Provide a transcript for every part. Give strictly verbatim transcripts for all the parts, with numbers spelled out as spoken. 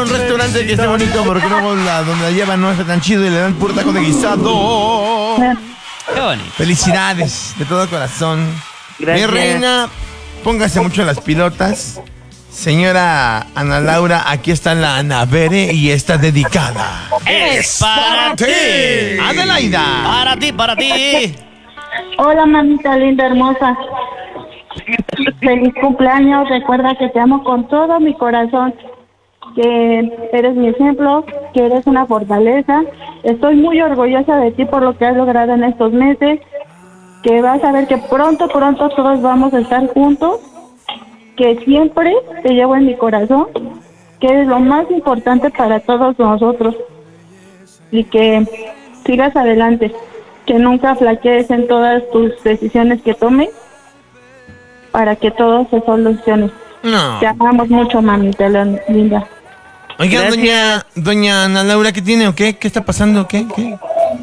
un restaurante que esté bonito, porque luego la, donde la llevan no está tan chido y le dan puro taco de guisado. Qué bonito. Felicidades, de todo corazón. Gracias. Mi reina, póngase mucho las pilotas. Señora Ana Laura, aquí está la Ana Bere y está dedicada. ¡Es para ti! ¡Adelaida! ¡Para ti, para ti! Hola, mamita linda, hermosa. Feliz cumpleaños. Recuerda que te amo con todo mi corazón. Que eres mi ejemplo, que eres una fortaleza. Estoy muy orgullosa de ti por lo que has logrado en estos meses. Que vas a ver que pronto, pronto todos vamos a estar juntos. Que siempre te llevo en mi corazón. Que eres lo más importante para todos nosotros. Y que sigas adelante. Que nunca flaquees en todas tus decisiones que tomes para que todo se solucione. No. Te amamos mucho, mamita linda. Oiga, doña, doña Ana Laura, ¿qué tiene o qué? ¿Qué está pasando? ¿Qué? ¿Qué?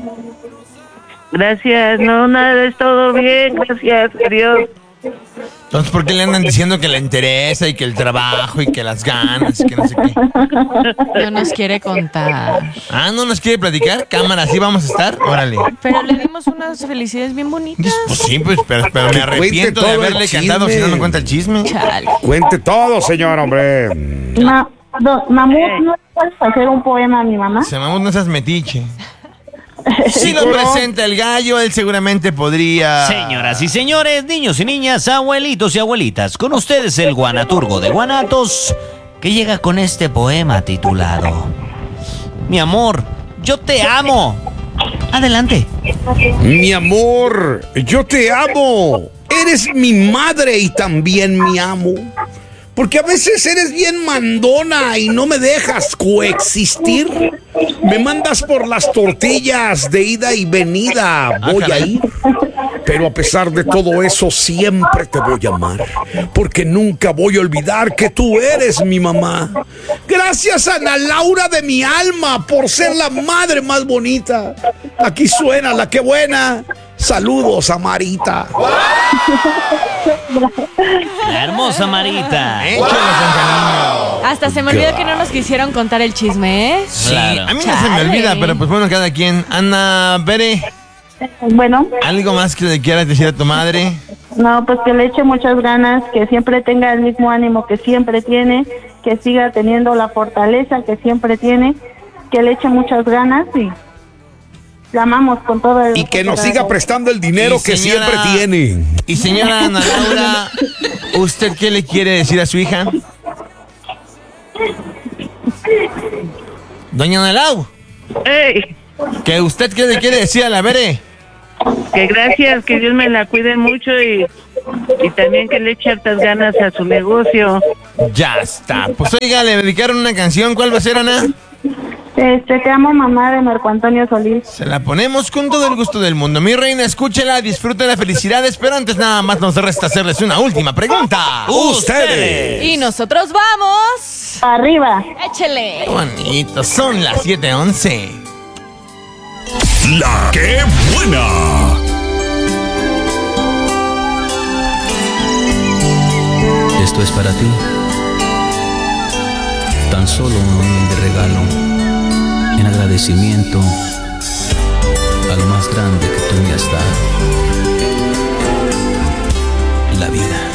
Gracias, no, nada, es todo bien, gracias a Dios. Entonces, ¿por qué le andan diciendo que le interesa y que el trabajo y que las ganas y que no sé qué? No nos quiere contar. Ah, ¿no nos quiere platicar? Cámara, ¿sí vamos a estar? Órale. Pero le dimos unas felicidades bien bonitas. Pues sí, pues, pero, pero me Que arrepiento cuente de todo haberle el cantado chisme. si no me cuenta el chisme. Chale. Cuente todo, señor, hombre. Ma, do, Mamut, ¿no puedes hacer un poema a mi mamá? Se llamamos no seas metiche. Si lo presenta el gallo, él seguramente podría... Señoras y señores, niños y niñas, abuelitos y abuelitas, con ustedes el guanaturgo de Guanatos, que llega con este poema titulado Mi amor, yo te amo. Adelante. Mi amor, yo te amo. Eres mi madre y también mi amo. Porque a veces eres bien mandona y no me dejas coexistir. Me mandas por las tortillas de ida y venida. Voy a ir. Pero a pesar de todo eso, siempre te voy a amar. Porque nunca voy a olvidar que tú eres mi mamá. Gracias, Ana Laura de mi alma, por ser la madre más bonita. Aquí suena la que buena. Saludos a Marita. La hermosa Marita. Échale, San Cariño. Hasta se me olvidó que no nos quisieron contar el chisme, ¿eh? Sí, Claro. a mí no se me Chale. olvida, pero pues bueno, cada quien. Ana Bere, Bueno, ¿algo más que le quieras decir a tu madre? no, pues que le eche muchas ganas, que siempre tenga el mismo ánimo que siempre tiene, que siga teniendo la fortaleza que siempre tiene, que le eche muchas ganas y la amamos con todo el... Y que nos siga prestando el dinero Y que señora- siempre tiene. Y señora Ana Laura, ¿usted qué le quiere decir a su hija? Doña Ana Lau, Ey, ¿que usted qué le quiere decir a la Bere? que gracias, que Dios me la cuide mucho y, y también que le eche hartas ganas a su negocio. Ya está. Pues oiga, le dedicaron una canción. ¿Cuál va a ser, Ana? Este, te amo, mamá, de Marco Antonio Solís. Se la ponemos con todo el gusto del mundo. Mi reina, escúchela, disfrútela, felicidades. Pero antes nada más nos resta hacerles una última pregunta. Ustedes. Y nosotros vamos. Arriba. Échele. Qué bonito, son las siete once. La que buena. Esto es para ti. Tan solo un humilde regalo en agradecimiento a lo más grande que tú me has dado. La vida.